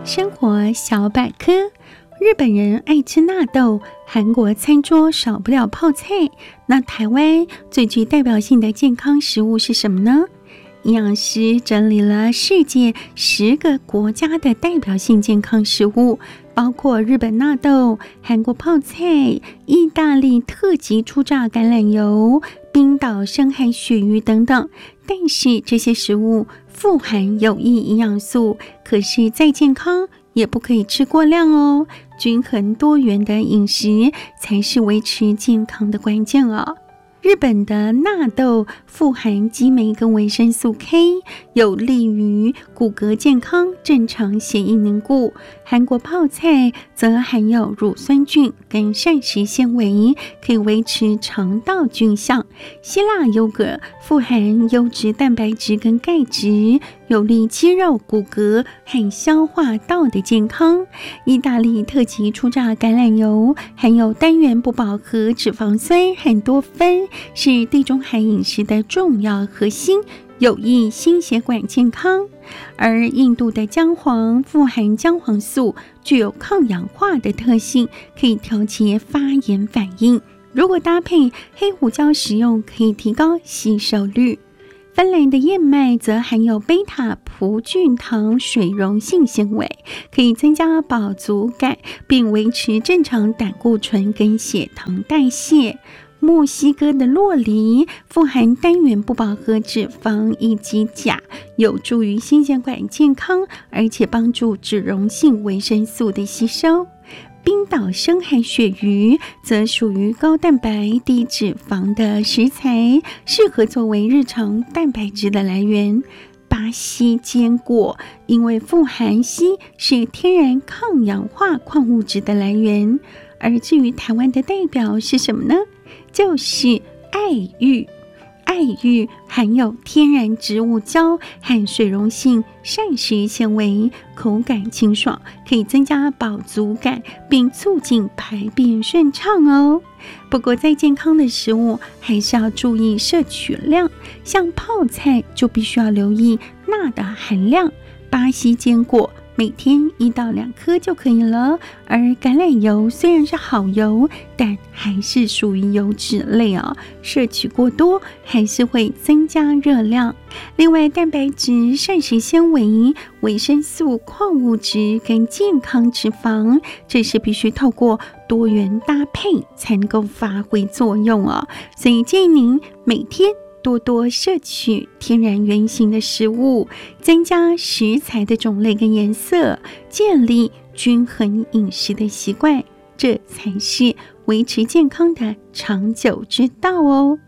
生活小百科，日本人爱吃纳豆，韩国餐桌少不了泡菜。那台湾最具代表性的健康食物是什么呢？营养师整理了世界10个国家的代表性健康食物，包括日本纳豆、韩国泡菜、意大利特级初榨橄榄油、冰岛深海鳕鱼等等。但是这些食物富含有益营养素，可是再健康也不可以吃过量哦。均衡多元的饮食才是维持健康的关键哦。日本的纳豆富含激酶跟维生素 K， 有利于骨骼健康、正常血液凝固。韩国泡菜则含有乳酸菌跟膳食纤维，可以维持肠道菌相。希腊优格富含优质蛋白质跟钙质，有利肌肉、骨骼和消化道的健康。意大利特级初榨橄榄油含有单元不饱和脂肪酸和多酚，是地中海饮食的重要核心，有益心血管健康。而印度的姜黄富含姜黄素，具有抗氧化的特性，可以调节发炎反应。如果搭配黑胡椒食用，可以提高吸收率。芬兰的燕麦则含有贝塔葡聚糖水溶性纤维，可以增加饱足感，并维持正常胆固醇跟血糖代谢。墨西哥的酪梨富含单元不饱和脂肪以及钾，有助于心血管健康，而且帮助脂溶性维生素的吸收。冰岛深海鳕鱼则属于高蛋白低脂肪的食材，适合作为日常蛋白质的来源。巴西坚果因为富含硒，是天然抗氧化矿物质的来源。而至于台湾的代表是什么呢？就是爱玉。爱玉含有天然植物胶和水溶性膳食纤维，口感清爽，可以增加饱足感，并促进排便顺畅哦。不过在健康的食物还是要注意摄取量，像泡菜就必须要留意钠的含量，巴西坚果每天1到2颗就可以了。而橄榄油虽然是好油，但还是属于油脂类哦，摄取过多还是会增加热量。另外，蛋白质、膳食纤维、维生素、矿物质跟健康脂肪，这是必须透过多元搭配才能够发挥作用哦。所以建议您每天多多摄取天然原型的食物，增加食材的种类跟颜色，建立均衡饮食的习惯，这才是维持健康的长久之道哦。